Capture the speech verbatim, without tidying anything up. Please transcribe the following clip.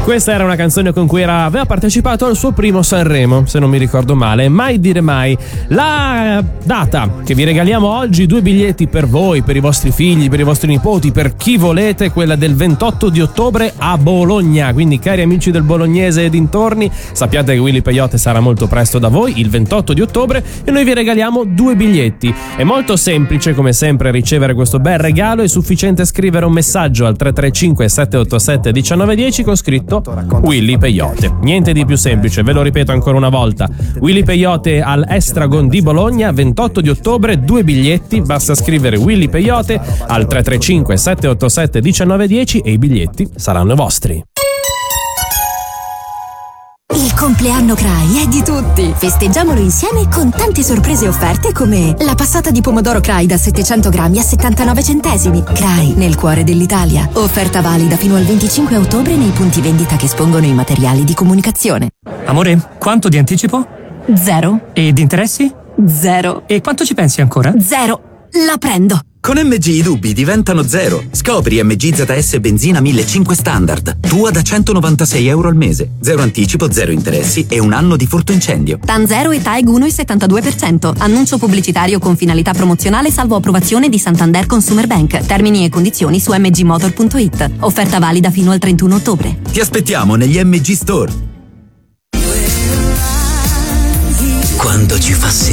Questa era una canzone con cui era, aveva partecipato al suo primo Sanremo, se non mi ricordo male. Mai dire mai. La data che vi regaliamo oggi, due biglietti per voi, per i vostri figli, per i vostri nipoti, per chi volete, quella del ventotto di ottobre a Bologna. Quindi, cari amici del Bolognese e dintorni, sappiate che Willy Peyote sarà molto presto da voi, il ventotto di ottobre, e noi vi regaliamo due biglietti. È molto semplice, come sempre, ricevere questo bel regalo. È sufficiente scrivere un messaggio al tre tre cinque sette otto sette uno nove uno zero con scritto Willy Peyote. Niente di più semplice, ve lo ripeto ancora una volta. Willy Peyote al Estragon di Bologna, ventotto di ottobre, due biglietti. Basta scrivere Willy Peyote al tre tre cinque sette otto sette uno nove uno zero e i biglietti saranno vostri. Il compleanno Cray è di tutti. Festeggiamolo insieme con tante sorprese offerte come la passata di pomodoro Cray da settecento grammi a settantanove centesimi. Cray, nel cuore dell'Italia. Offerta valida fino al venticinque ottobre nei punti vendita che espongono i materiali di comunicazione. Amore, quanto di anticipo? Zero. E di interessi? Zero. E quanto ci pensi ancora? Zero. La prendo. Con M G i dubbi diventano zero. Scopri M G Z S benzina millecinquecento standard. Tua da centonovantasei euro al mese. Zero anticipo, zero interessi e un anno di furto incendio. TAN zero e T A E G uno virgola settantadue per cento. Annuncio pubblicitario con finalità promozionale salvo approvazione di Santander Consumer Bank. Termini e condizioni su m g motor punto i t. Offerta valida fino al trentuno ottobre. Ti aspettiamo negli M G Store. Quando ci fa sede